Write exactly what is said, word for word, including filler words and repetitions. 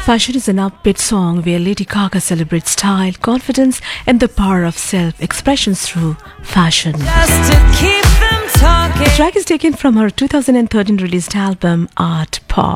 Fashion is an upbeat song where Lady Gaga celebrates style, confidence, and the power of self-expression through fashion. Just to keep them talking. The track is taken from her two thousand thirteen released album Art Pop.